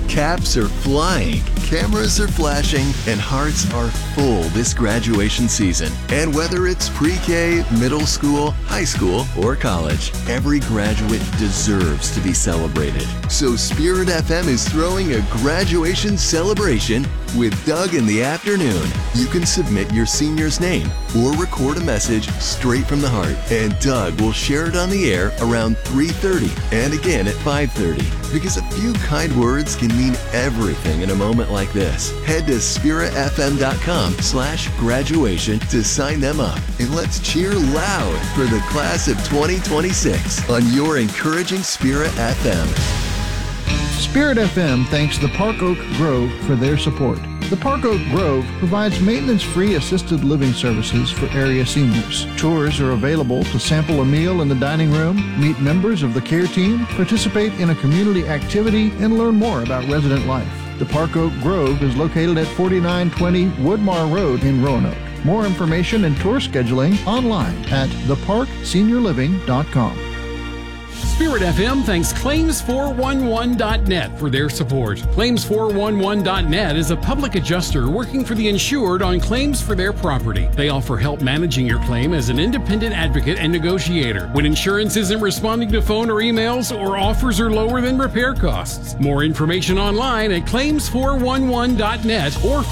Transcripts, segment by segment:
Caps are flying, cameras are flashing, and hearts are full this graduation season. And whether it's pre-K, middle school, high school, or college, every graduate deserves to be celebrated. So Spirit FM is throwing a graduation celebration with Doug in the afternoon. You can submit your senior's name or record a message straight from the heart, and Doug will share it on the air around 3:30 and again at 5:30. Because a few kind words can mean everything in a moment like this. Head to spiritfm.com/graduation to sign them up, and let's cheer loud for the class of 2026 on your encouraging Spirit FM. Spirit FM thanks the Park Oak Grove for their support. The Park Oak Grove provides maintenance-free assisted living services for area seniors. Tours are available to sample a meal in the dining room, meet members of the care team, participate in a community activity, and learn more about resident life. The Park Oak Grove is located at 4920 Woodmar Road in Roanoke. More information and tour scheduling online at theparkseniorliving.com. Spirit FM thanks Claims411.net for their support. Claims411.net is a public adjuster working for the insured on claims for their property. They offer help managing your claim as an independent advocate and negotiator when insurance isn't responding to phone or emails or offers are lower than repair costs. More information online at Claims411.net or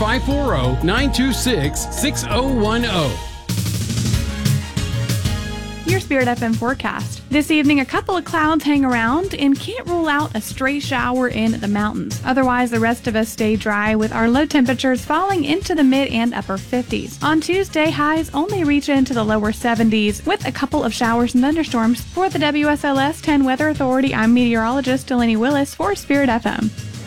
540-926-6010. Your Spirit FM forecast. This evening, a couple of clouds hang around and can't rule out a stray shower in the mountains. Otherwise, the rest of us stay dry with our low temperatures falling into the mid and upper 50s. On Tuesday, highs only reach into the lower 70s with a couple of showers and thunderstorms. For the WSLS 10 Weather Authority, I'm meteorologist Delaney Willis for Spirit FM.